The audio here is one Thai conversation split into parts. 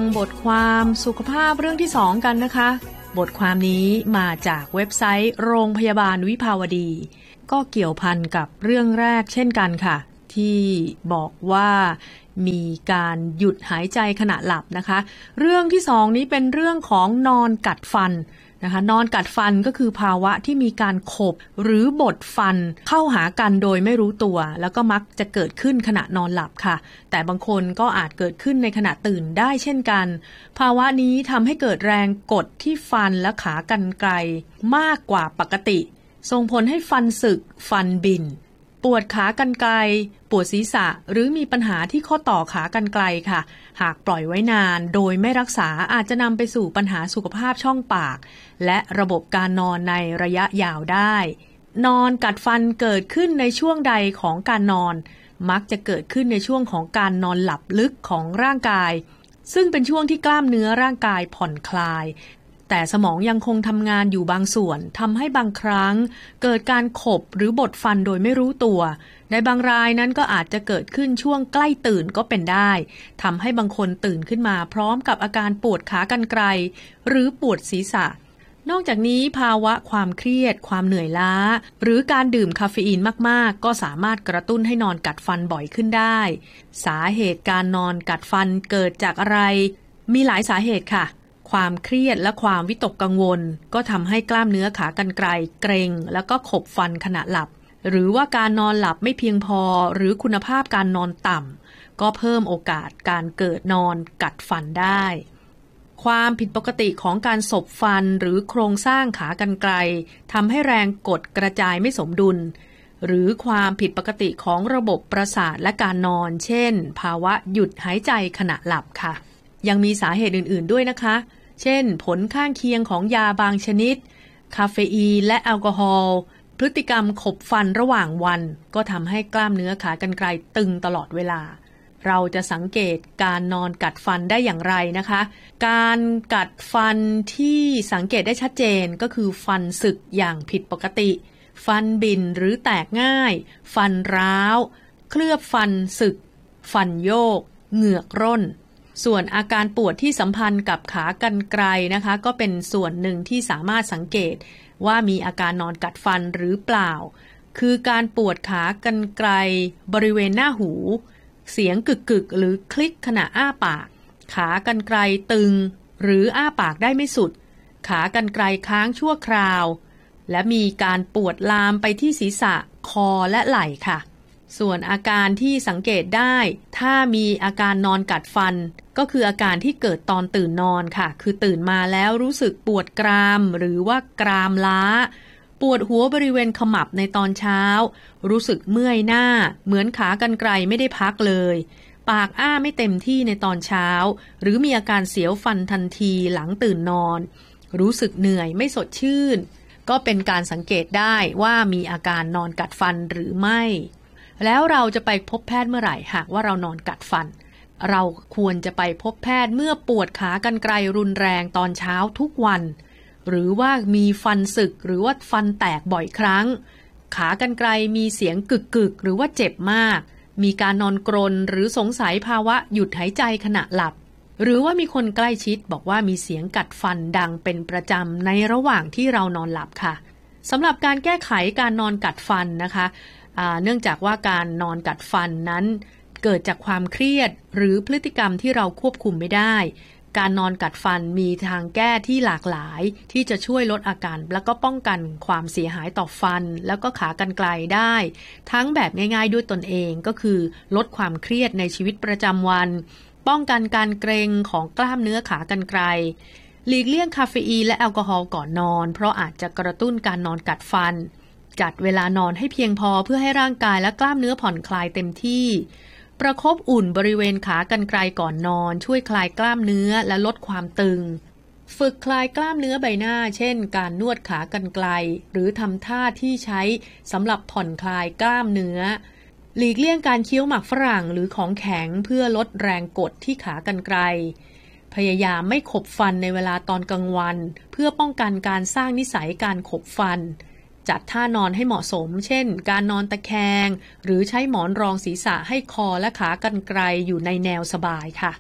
บทความสุขภาพเรื่องที่2กันนะคะบทความนี้มาจากเว็บไซต์โรงพยาบาลวิภาวดีก็เกี่ยวพันกับเรื่องแรกเช่นกันค่ะที่บอกว่ามีการหยุดหายใจขณะหลับนะคะเรื่องที่2นี้เป็นเรื่องของนอนกัดฟันนะคะนอนกัดฟันก็คือภาวะที่มีการขบหรือบดฟันเข้าหากันโดยไม่รู้ตัวแล้วก็มักจะเกิดขึ้นขณะนอนหลับค่ะแต่บางคนก็อาจเกิดขึ้นในขณะตื่นได้เช่นกันภาวะนี้ทำให้เกิดแรงกดที่ฟันและขากรรไกรมากกว่าปกติส่งผลให้ฟันสึกฟันบินปวดขากรรไกรปวดศีรษะหรือมีปัญหาที่ข้อต่อขากรรไกรค่ะหากปล่อยไว้นานโดยไม่รักษาอาจจะนำไปสู่ปัญหาสุขภาพช่องปากและระบบการนอนในระยะยาวได้นอนกัดฟันเกิดขึ้นในช่วงใดของการนอนมักจะเกิดขึ้นในช่วงของการนอนหลับลึกของร่างกายซึ่งเป็นช่วงที่กล้ามเนื้อร่างกายผ่อนคลายแต่สมองยังคงทำงานอยู่บางส่วนทำให้บางครั้งเกิดการขบหรือบดฟันโดยไม่รู้ตัวในบางรายนั้นก็อาจจะเกิดขึ้นช่วงใกล้ตื่นก็เป็นได้ทำให้บางคนตื่นขึ้นมาพร้อมกับอาการปวดขากรรไกรหรือปวดศีรษะนอกจากนี้ภาวะความเครียดความเหนื่อยล้าหรือการดื่มคาเฟอีนมากๆก็สามารถกระตุ้นให้นอนกัดฟันบ่อยขึ้นได้สาเหตุการนอนกัดฟันเกิดจากอะไรมีหลายสาเหตุค่ะความเครียดและความวิตกกังวลก็ทำให้กล้ามเนื้อขากรรไกรเกร็งแล้วก็ขบฟันขณะหลับหรือว่าการนอนหลับไม่เพียงพอหรือคุณภาพการนอนต่ำก็เพิ่มโอกาสการเกิดนอนกัดฟันได้ความผิดปกติของการสบฟันหรือโครงสร้างขากรรไกรทำให้แรงกดกระจายไม่สมดุลหรือความผิดปกติของระบบประสาทและการนอนเช่นภาวะหยุดหายใจขณะหลับค่ะยังมีสาเหตุอื่นๆด้วยนะคะเช่นผลข้างเคียงของยาบางชนิดคาเฟอีนและแอลกอฮอล์พฤติกรรมขบฟันระหว่างวันก็ทำให้กล้ามเนื้อขากรรไกรตึงตลอดเวลาเราจะสังเกตการนอนกัดฟันได้อย่างไรนะคะการกัดฟันที่สังเกตได้ชัดเจนก็คือฟันสึกอย่างผิดปกติฟันบินหรือแตกง่ายฟันร้าวเคลือบฟันสึกฟันโยกเหงือกร่นส่วนอาการปวดที่สัมพันธ์กับขากรรไกรนะคะก็เป็นส่วนหนึ่งที่สามารถสังเกตว่ามีอาการนอนกัดฟันหรือเปล่าคือการปวดขากรรไกรบริเวณหน้าหูเสียงกึกๆหรือคลิกขณะอ้าปากขากรรไกรตึงหรืออ้าปากได้ไม่สุดขากรรไกรค้างชั่วคราวและมีการปวดลามไปที่ศีรษะคอและไหล่ค่ะส่วนอาการที่สังเกตได้ถ้ามีอาการนอนกัดฟันก็คืออาการที่เกิดตอนตื่นนอนค่ะคือตื่นมาแล้วรู้สึกปวดกรามหรือว่ากรามล้าปวดหัวบริเวณขมับในตอนเช้ารู้สึกเมื่อยหน้าเหมือนขากรรไกรไม่ได้พักเลยปากอ้าไม่เต็มที่ในตอนเช้าหรือมีอาการเสียวฟันทันทีหลังตื่นนอนรู้สึกเหนื่อยไม่สดชื่นก็เป็นการสังเกตได้ว่ามีอาการนอนกัดฟันหรือไม่แล้วเราจะไปพบแพทย์เมื่อไหร่หากว่าเรานอนกัดฟันเราควรจะไปพบแพทย์เมื่อปวดขากรรไกรรุนแรงตอนเช้าทุกวันหรือว่ามีฟันสึกหรือว่าฟันแตกบ่อยครั้งขากรรไกรมีเสียงกึกๆหรือว่าเจ็บมากมีการนอนกรนหรือสงสัยภาวะหยุดหายใจขณะหลับหรือว่ามีคนใกล้ชิดบอกว่ามีเสียงกัดฟันดังเป็นประจำในระหว่างที่เรานอนหลับค่ะสำหรับการแก้ไขการนอนกัดฟันนะคะเนื่องจากว่าการนอนกัดฟันนั้นเกิดจากความเครียดหรือพฤติกรรมที่เราควบคุมไม่ได้การนอนกัดฟันมีทางแก้ที่หลากหลายที่จะช่วยลดอาการแล้วก็ป้องกันความเสียหายต่อฟันแล้วก็ขากรรไกรได้ทั้งแบบง่ายๆด้วยตนเองก็คือลดความเครียดในชีวิตประจำวันป้องกันการเกร็งของกล้ามเนื้อขากรรไกรหลีกเลี่ยงคาเฟอีนและแอลกอฮอล์ก่อนนอนเพราะอาจจะกระตุ้นการนอนกัดฟันจัดเวลานอนให้เพียงพอเพื่อให้ร่างกายและกล้ามเนื้อผ่อนคลายเต็มที่ประคบอุ่นบริเวณขากรรไกรก่อนนอนช่วยคลายกล้ามเนื้อและลดความตึงฝึกคลายกล้ามเนื้อใบหน้าเช่นการนวดขากรรไกรหรือทำท่าที่ใช้สำหรับผ่อนคลายกล้ามเนื้อหลีกเลี่ยงการเคี้ยวหมากฝรั่งหรือของแข็งเพื่อลดแรงกดที่ขากรรไกรพยายามไม่ขบฟันในเวลาตอนกลางวันเพื่อป้องกันการสร้างนิสัยการขบฟันจัดท่านอนให้เหมาะสมเช่นการนอนตะแคงหรือใช้หมอนรองศีรษะให้คอและขากรรไกรอยู่ในแนวสบายค่ะ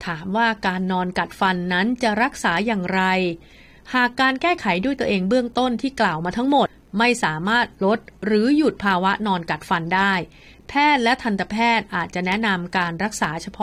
ถามว่าการนอนกัดฟันนั้นจะรักษาอย่างไรหากการแก้ไขด้วยตัวเองเบื้องต้นที่กล่าวมาทั้งหมดไม่สามารถลดหรือหยุดภาวะนอนกัดฟันได้แพทย์และทันตแพทย์อาจจะแนะนำการรักษาเฉพาะ